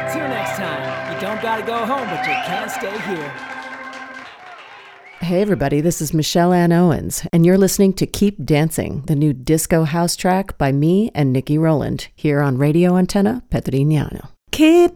Till next time, you don't gotta go home, but you can stay here. Hey everybody, this is Michelle Ann Owens, and you're listening to Keep Dancing, the new disco house track by me and Nikki Rowland, here on Radio Antenna Petrignano. Keep